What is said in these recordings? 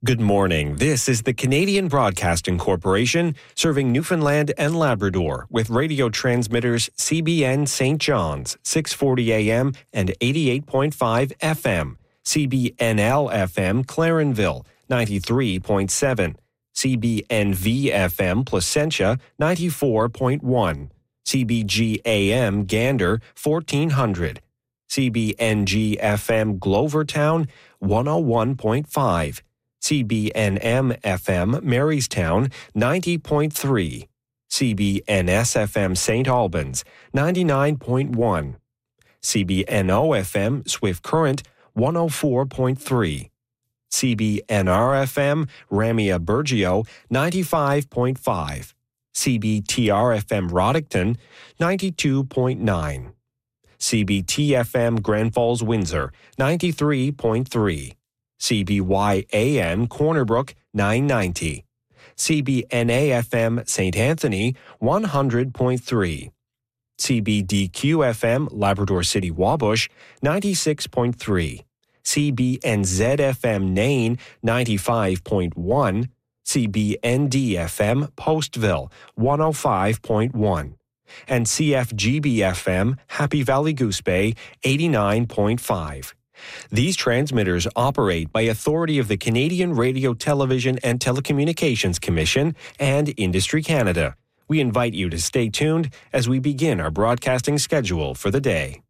Good morning. This is the Canadian Broadcasting Corporation, serving Newfoundland and Labrador with radio transmitters CBN St. John's, 640 AM and 88.5 FM, CBNL FM Clarenville, 93.7, CBNV FM Placentia, 94.1, CBG AM Gander, 1400, CBNG FM Glovertown, 101.5, CBNM FM Marystown, 90.3. CBNS FM St. Albans, 99.1. CBNO FM Swift Current, 104.3. CBNR FM Ramia Bergio, 95.5. CBTR FM Roddickton, 92.9. CBT FM Grand Falls Windsor, 93.3. CBY-AM Corner Brook, 990. CBNA-FM St. Anthony, 100.3. CBDQ-FM Labrador City Wabush, 96.3. CBNZ-FM Nain, 95.1. CBND-FM Postville, 105.1. And CFGB-FM Happy Valley Goose Bay, 89.5. These transmitters operate by authority of the Canadian Radio, Television and Telecommunications Commission and Industry Canada. We invite you to stay tuned as we begin our broadcasting schedule for the day.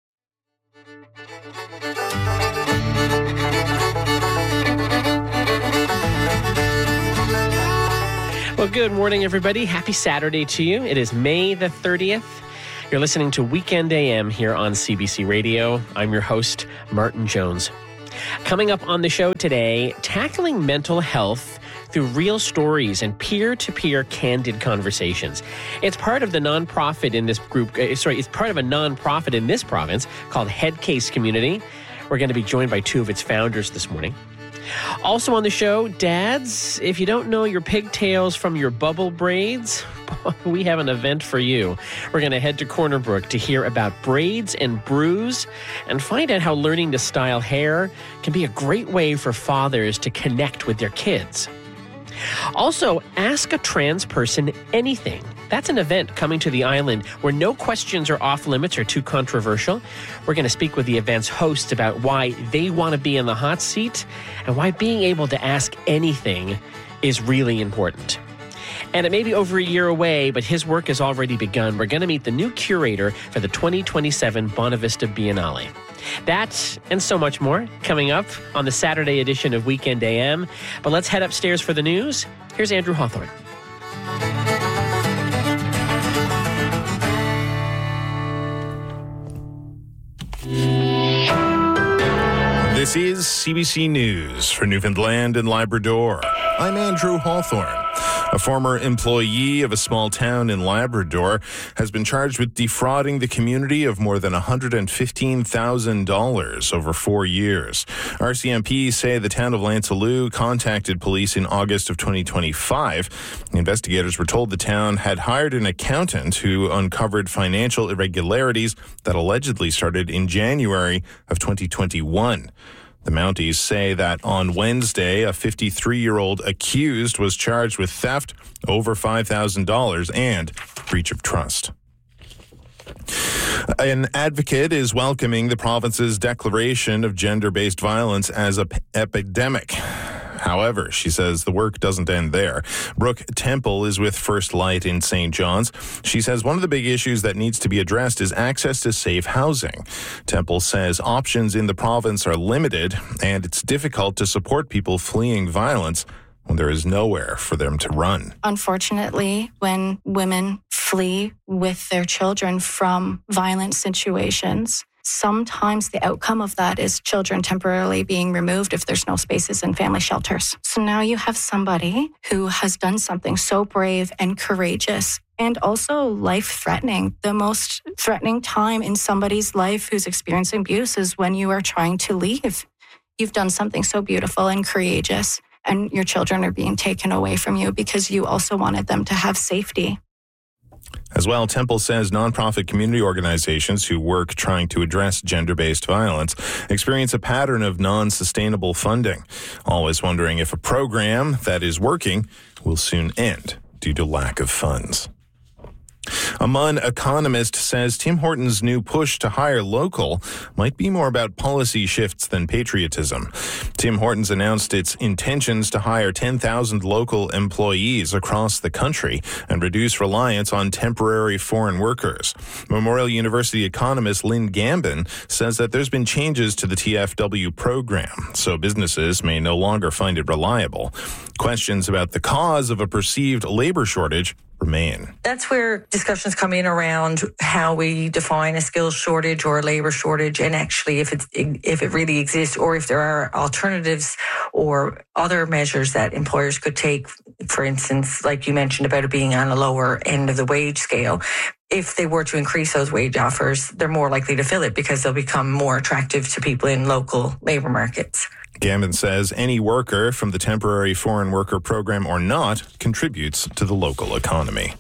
Well, good morning, everybody. Happy Saturday to you. It is May the 30th. You're listening to Weekend AM here on CBC Radio. I'm your host, Martin Jones. Coming up on the show today, tackling mental health through real stories and peer-to-peer candid conversations. It's part of the nonprofit in this group. It's part of a nonprofit in this province called Headcase Community. We're going to be joined by two of its founders this morning. Also on the show, dads, if you don't know your pigtails from your bubble braids, we have an event for you. We're going to head to Corner Brook to hear about braids and brews and find out how learning to style hair can be a great way for fathers to connect with their kids. Also, ask a trans person anything. That's an event coming to the island where no questions are off limits or too controversial. We're going to speak with the event's hosts about why they want to be in the hot seat and why being able to ask anything is really important. And it may be over a year away, but his work has already begun. We're going to meet the new curator for the 2027 Bonavista Biennale. That and so much more coming up on the Saturday edition of Weekend AM. But let's head upstairs for the news. Here's Andrew Hawthorne. This is CBC News for Newfoundland and Labrador. I'm Andrew Hawthorne. A former employee of a small town in Labrador has been charged with defrauding the community of more than $115,000 over 4 years. RCMP say the town of Lancelot contacted police in August of 2025. Investigators were told the town had hired an accountant who uncovered financial irregularities that allegedly started in January of 2021. The Mounties say that on Wednesday, a 53-year-old accused was charged with theft, over $5,000, and breach of trust. An advocate is welcoming the province's declaration of gender-based violence as an epidemic. However, she says the work doesn't end there. Brooke Temple is with First Light in St. John's. She says one of the big issues that needs to be addressed is access to safe housing. Temple says options in the province are limited, and it's difficult to support people fleeing violence when there is nowhere for them to run. Unfortunately, when women flee with their children from violent situations, sometimes the outcome of that is children temporarily being removed if there's no spaces in family shelters. So now you have somebody who has done something so brave and courageous and also life-threatening. The most threatening time in somebody's life who's experiencing abuse is when you are trying to leave. You've done something so beautiful and courageous, and your children are being taken away from you because you also wanted them to have safety. As As well, Temple says nonprofit community organizations who work trying to address gender-based violence experience a pattern of non-sustainable funding, always wondering if a program that is working will soon end due to lack of funds. A Munn economist says Tim Hortons' new push to hire local might be more about policy shifts than patriotism. Tim Hortons announced its intentions to hire 10,000 local employees across the country and reduce reliance on temporary foreign workers. Memorial University economist Lynn Gambin says that there's been changes to the TFW program, so businesses may no longer find it reliable. Questions about the cause of a perceived labor shortage remain. That's where discussions come in around how we define a skills shortage or a labor shortage, and actually if it really exists, or if there are alternatives or other measures that employers could take. For instance, like you mentioned about it being on a lower end of the wage scale. If they were to increase those wage offers, they're more likely to fill it because they'll become more attractive to people in local labor markets. Gambin says any worker from the temporary foreign worker program or not contributes to the local economy.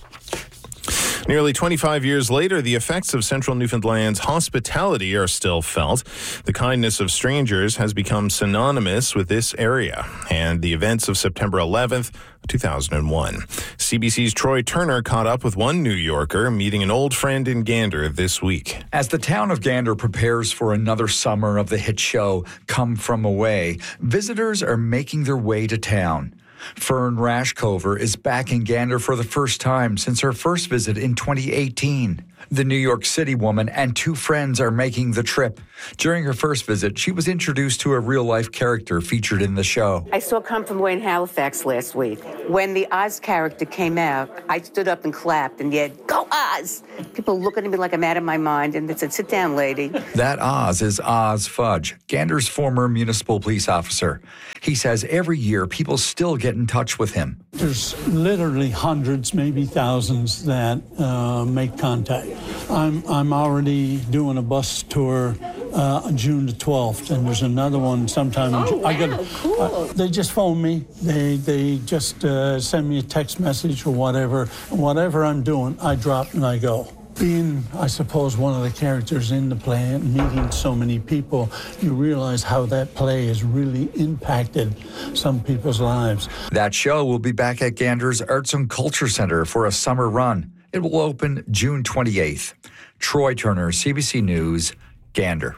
Nearly 25 years later, the effects of central Newfoundland's hospitality are still felt. The kindness of strangers has become synonymous with this area and the events of September 11th, 2001. CBC's Troy Turner caught up with one New Yorker meeting an old friend in Gander this week. As the town of Gander prepares for another summer of the hit show Come From Away, visitors are making their way to town. Fern Rashcover is back in Gander for the first time since her first visit in 2018. The New York City woman and two friends are making the trip. During her first visit, she was introduced to a real-life character featured in the show. I saw Come From Away in Halifax last week. When the Oz character came out, I stood up and clapped and yelled, "Go Oz!" People looking at me like I'm out of my mind, and they said, "Sit down, lady." That Oz is Oz Fudge, Gander's former municipal police officer. He says every year people still get in touch with him. There's literally hundreds, maybe thousands that make contact. I'm already doing a bus tour June the 12th, and there's another one sometime in June. Cool. They just phone me. They just send me a text message or whatever. And whatever I'm doing, I drop and I go. Being, I suppose, one of the characters in the play and meeting so many people, you realize how that play has really impacted some people's lives. That show will be back at Gander's Arts and Culture Center for a summer run. It will open June 28th. Troy Turner, CBC News, Gander.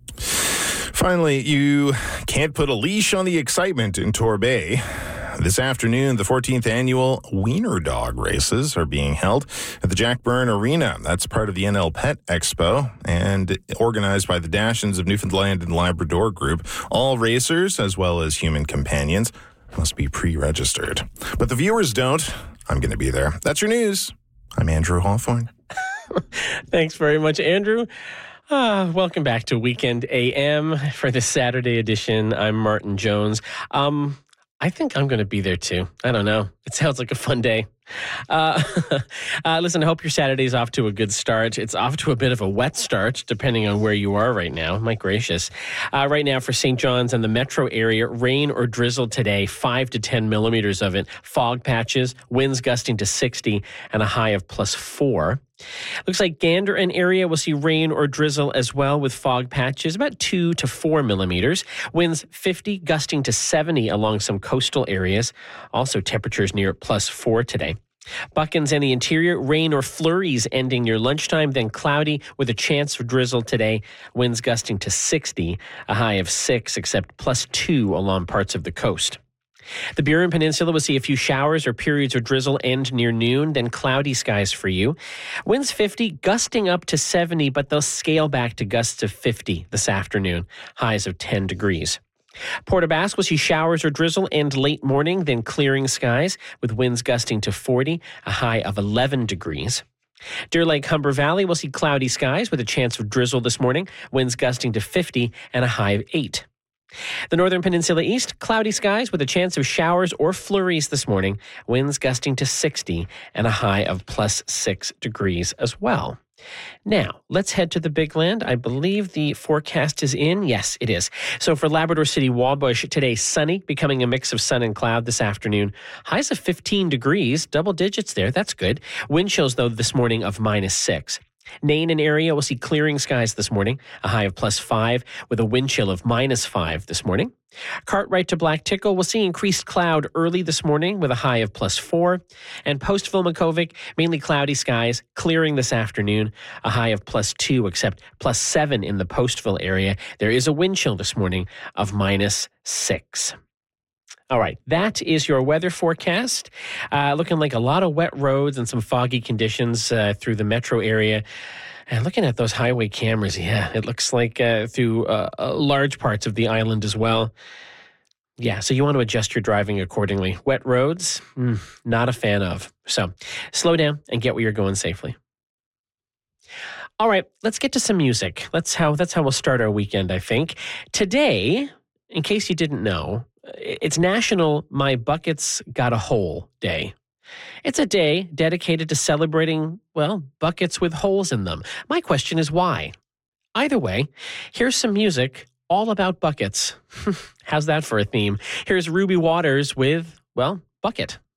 Finally, you can't put a leash on the excitement in Torbay. This afternoon, the 14th annual Wiener Dog races are being held at the Jack Byrne Arena. That's part of the NL Pet Expo and organized by the Dachshunds of Newfoundland and Labrador Group. All racers, as well as human companions, must be pre-registered. But the viewers don't. I'm going to be there. That's your news. I'm Andrew Hawthorne. Thanks very much, Andrew. Welcome back to Weekend AM for this Saturday edition. I'm Martin Jones. I think I'm going to be there too. I don't know. It sounds like a fun day. Listen, I hope your Saturday's off to a good start. It's off to a bit of a wet start, depending on where you are right now. My gracious. Right now for St. John's and the metro area, rain or drizzle today, 5 to 10 millimeters of it. Fog patches, winds gusting to 60 and a high of +4. Looks like Gander and area will see rain or drizzle as well with fog patches, about 2 to 4 millimeters. Winds 50, gusting to 70 along some coastal areas. Also temperatures near +4 today. Buckins and the interior, rain or flurries ending near lunchtime, then cloudy with a chance of drizzle today. Winds gusting to 60, a high of 6, except +2 along parts of the coast. The Burin Peninsula will see a few showers or periods of drizzle end near noon, then cloudy skies for you. Winds 50, gusting up to 70, but they'll scale back to gusts of 50 this afternoon, highs of 10 degrees. Port aux Basques will see showers or drizzle end late morning, then clearing skies with winds gusting to 40, a high of 11 degrees. Deer Lake Humber Valley will see cloudy skies with a chance of drizzle this morning, winds gusting to 50 and a high of 8. The Northern Peninsula East, cloudy skies with a chance of showers or flurries this morning. Winds gusting to 60 and a high of plus 6 degrees as well. Now, let's head to the Big Land. I believe the forecast is in. Yes, it is. So for Labrador City, Wabush, today sunny, becoming a mix of sun and cloud this afternoon. Highs of 15 degrees, double digits there. That's good. Wind chills, though, this morning of -6. Nain and area will see clearing skies this morning, a high of +5 with a wind chill of -5 this morning. Cartwright to Black Tickle will see increased cloud early this morning with a high of +4. And Postville Makovic, mainly cloudy skies, clearing this afternoon, a high of +2 except +7 in the Postville area. There is a wind chill this morning of -6. All right, that is your weather forecast. Looking like a lot of wet roads and some foggy conditions through the metro area. And looking at those highway cameras, yeah, it looks like through large parts of the island as well. Yeah, so you want to adjust your driving accordingly. Wet roads, not a fan of. So slow down and get where you're going safely. All right, let's get to some music. That's how we'll start our weekend, I think. Today, in case you didn't know, it's National My Buckets Got a Hole Day. It's a day dedicated to celebrating, well, buckets with holes in them. My question is why? Either way, here's some music all about buckets. How's that for a theme? Here's Ruby Waters with, well, Bucket.